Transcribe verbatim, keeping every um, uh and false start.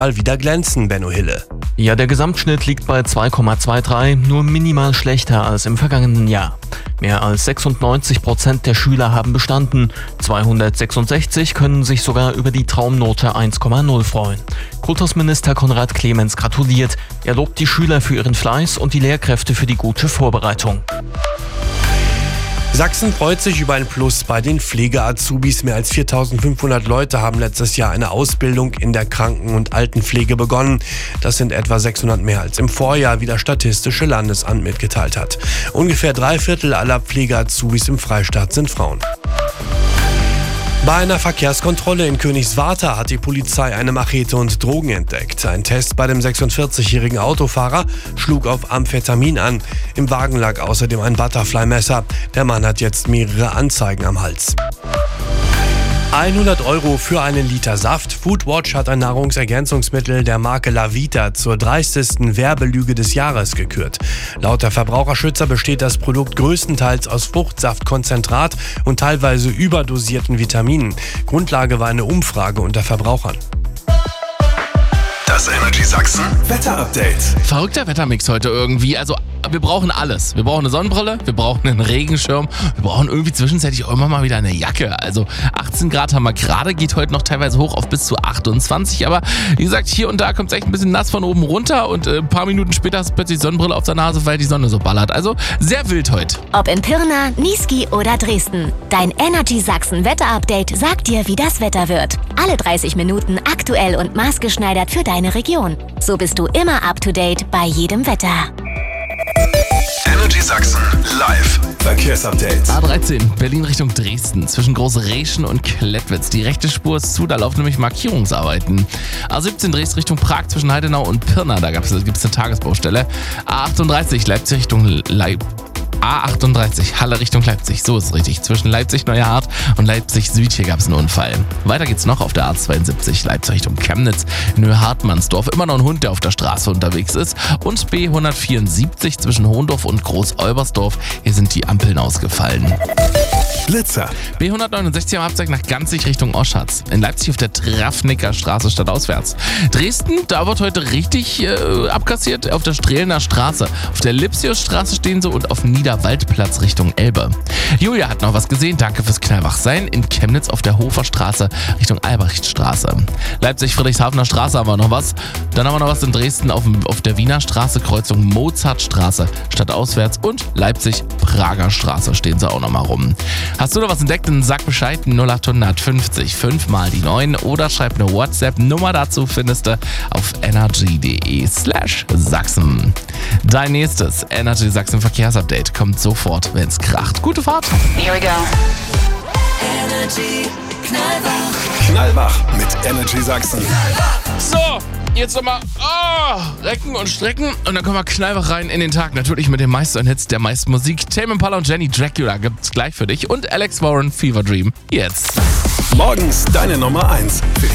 mal wieder glänzen, Benno Hille. Ja, der Gesamtschnitt liegt bei zwei Komma dreiundzwanzig, nur minimal schlechter als im vergangenen Jahr. Mehr als sechsundneunzig Prozent der Schüler haben bestanden, zweihundertsechsundsechzig können sich sogar über die Traumnote eins Komma null freuen. Kultusminister Konrad Clemens gratuliert. Er lobt die Schüler für ihren Fleiß und die Lehrkräfte für die gute Vorbereitung. Sachsen freut sich über ein Plus bei den Pflege-Azubis. Mehr als viertausendfünfhundert Leute haben letztes Jahr eine Ausbildung in der Kranken- und Altenpflege begonnen. Das sind etwa sechshundert mehr als im Vorjahr, wie das Statistische Landesamt mitgeteilt hat. Ungefähr drei Viertel aller Pflege-Azubis im Freistaat sind Frauen. Bei einer Verkehrskontrolle in Königswarter hat die Polizei eine Machete und Drogen entdeckt. Ein Test bei dem sechsundvierzigjährigen Autofahrer schlug auf Amphetamin an. Im Wagen lag außerdem ein Butterfly-Messer. Der Mann hat jetzt mehrere Anzeigen am Hals. hundert Euro für einen Liter Saft. Foodwatch hat ein Nahrungsergänzungsmittel der Marke Lavita zur dreistesten Werbelüge des Jahres gekürt. Laut der Verbraucherschützer besteht das Produkt größtenteils aus Fruchtsaftkonzentrat und teilweise überdosierten Vitaminen. Grundlage war eine Umfrage unter Verbrauchern. Das Energy Sachsen Wetterupdate. Verrückter Wettermix heute irgendwie. Also wir brauchen alles. Wir brauchen eine Sonnenbrille, wir brauchen einen Regenschirm, wir brauchen irgendwie zwischenzeitlich auch immer mal wieder eine Jacke. Also achtzehn Grad haben wir gerade, geht heute noch teilweise hoch auf bis zu achtundzwanzig. Aber wie gesagt, hier und da kommt es echt ein bisschen nass von oben runter und äh, ein paar Minuten später hast du plötzlich Sonnenbrille auf der Nase, weil die Sonne so ballert. Also sehr wild heute. Ob in Pirna, Niesky oder Dresden. Dein Energy Sachsen Wetterupdate sagt dir, wie das Wetter wird. Alle dreißig Minuten aktuell und maßgeschneidert für deine Region. So bist du immer up to date bei jedem Wetter. Energy Sachsen live Verkehrsupdate. A dreizehn, Berlin Richtung Dresden, zwischen Großreschen und Klettwitz. Die rechte Spur ist zu, da laufen nämlich Markierungsarbeiten. A siebzehn, Dresden Richtung Prag, zwischen Heidenau und Pirna, da gibt es eine Tagesbaustelle. A achtunddreißig, Leipzig Richtung Leipzig. A achtunddreißig, Halle Richtung Leipzig, so ist es richtig. Zwischen Leipzig-Neuhardt und Leipzig-Süd, hier gab es einen Unfall. Weiter geht's noch auf der A zweiundsiebzig, Leipzig Richtung Chemnitz, in Höhe-Hartmannsdorf. Immer noch ein Hund, der auf der Straße unterwegs ist. Und B hundertvierundsiebzig zwischen Hohndorf und Groß-Olbersdorf, hier sind die Ampeln ausgefallen. Blitzer. B hundertneunundsechzig am Abzweig nach Ganzig Richtung Oschatz. In Leipzig auf der Trafnicker Straße stadtauswärts. Dresden, da wird heute richtig äh, abkassiert auf der Strehlener Straße. Auf der Lipsiusstraße stehen sie und auf Niederwaldplatz Richtung Elbe. Julia hat noch was gesehen, danke fürs Knallwachsein. In Chemnitz auf der Hoferstraße Richtung Albrechtstraße. Leipzig-Friedrichshafener Straße haben wir noch was. Dann haben wir noch was in Dresden auf, auf der Wiener Straße, Kreuzung Mozartstraße stadtauswärts und Leipzig-Prager Straße stehen sie auch noch mal rum. Hast du noch was entdeckt? Dann sag Bescheid, null acht fünfzig, fünf mal die neun oder schreib eine WhatsApp-Nummer dazu, findest du auf energy.de slash Sachsen. Dein nächstes Energy Sachsen Verkehrsupdate kommt sofort, wenn's kracht. Gute Fahrt! Here we go. Energy Knallwach. Knallwach mit Energy Sachsen. So, jetzt nochmal oh, recken und strecken und dann kommen wir knallwach rein in den Tag. Natürlich mit den meisten Hits der meisten Musik. Tame Impala und Jenny Dracula gibt's gleich für dich und Alex Warren Fever Dream jetzt. Morgens deine Nummer eins.